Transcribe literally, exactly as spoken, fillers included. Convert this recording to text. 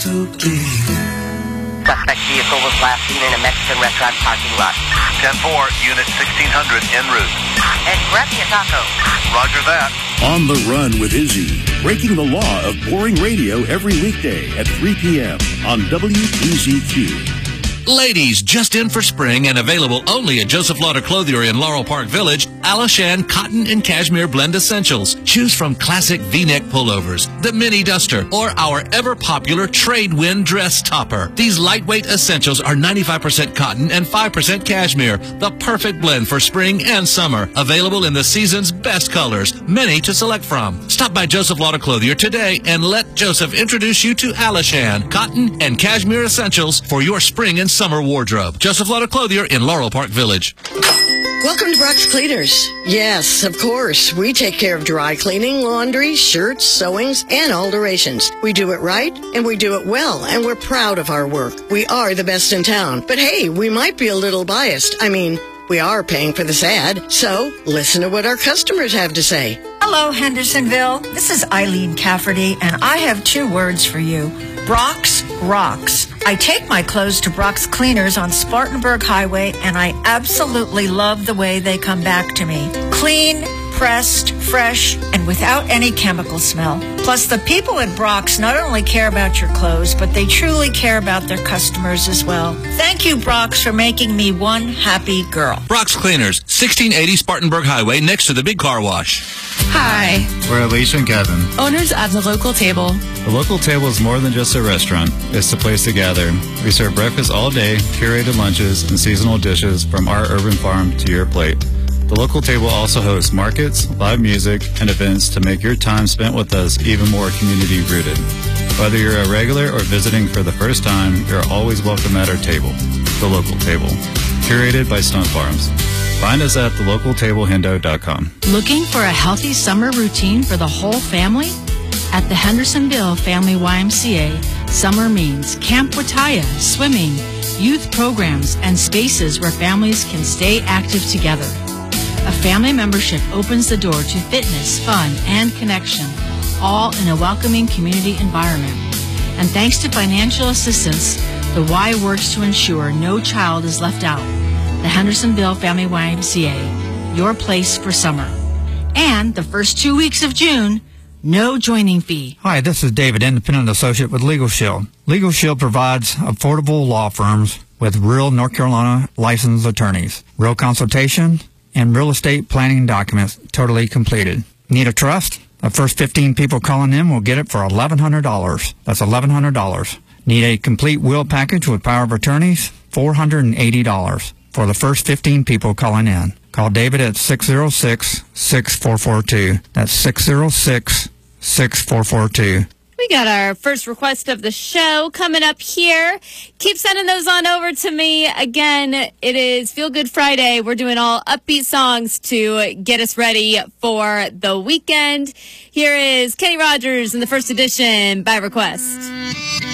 So clean. Suspect vehicle was last seen in a Mexican restaurant parking lot. ten four, Unit sixteen hundred en route. And grab me a taco. Roger that. On the Run with Izzy, breaking the law of boring radio every weekday at three p.m. on W P Z Q. Ladies, just in for spring and available only at Joseph Lauder Clothier in Laurel Park Village, Alishan Cotton and Cashmere Blend Essentials. Choose from classic V-neck pullovers, the mini duster, or our ever-popular trade wind dress topper. These lightweight essentials are ninety-five percent cotton and five percent cashmere, the perfect blend for spring and summer. Available in the season's best colors, many to select from. Stop by Joseph Lauder Clothier today and let Joseph introduce you to Alishan Cotton and Cashmere Essentials for your spring and summer wardrobe. Joseph Lauder Clothier in Laurel Park Village. Welcome to Brock's Cleaners. Yes, of course. We take care of dry cleaning, laundry, shirts, sewings, and alterations. We do it right, and we do it well, and we're proud of our work. We are the best in town. But hey, we might be a little biased. I mean, we are paying for this ad, so listen to what our customers have to say. Hello, Hendersonville. This is Eileen Cafferty, and I have two words for you. Brock's rocks. I take my clothes to Brock's Cleaners on Spartanburg Highway, and I absolutely love the way they come back to me. Clean, pressed, fresh, and without any chemical smell. Plus, the people at Brock's not only care about your clothes, but they truly care about their customers as well. Thank you, Brock's, for making me one happy girl. Brock's Cleaners, sixteen eighty Spartanburg Highway, next to the big car wash. Hi. We're Alicia and Kevin, owners at the Local Table. The Local Table is more than just a restaurant. It's a place to gather. We serve breakfast all day, curated lunches, and seasonal dishes from our urban farm to your plate. The Local Table also hosts markets, live music, and events to make your time spent with us even more community-rooted. Whether you're a regular or visiting for the first time, you're always welcome at our table. The Local Table, curated by Stunt Farms. Find us at the local table hendo dot com. Looking for a healthy summer routine for the whole family? At the Hendersonville Family Y M C A, summer means Camp Wataya, swimming, youth programs, and spaces where families can stay active together. A family membership opens the door to fitness, fun, and connection, all in a welcoming community environment. And thanks to financial assistance, the Y works to ensure no child is left out. The Hendersonville Family Y M C A, your place for summer. And the first two weeks of June, no joining fee. Hi, this is David, independent associate with Legal Shield. Legal Shield provides affordable law firms with real North Carolina licensed attorneys, real consultation, and real estate planning documents totally completed. Need a trust? The first fifteen people calling in will get it for eleven hundred dollars. That's eleven hundred dollars. Need a complete will package with power of attorneys? four hundred eighty dollars for the first fifteen people calling in. Call David at six oh six, six four four two. That's six oh six, six four four two. We got our first request of the show coming up here. Keep sending those on over to me. Again, it is Feel Good Friday. We're doing all upbeat songs to get us ready for the weekend. Here is Kenny Rogers in the first edition by request.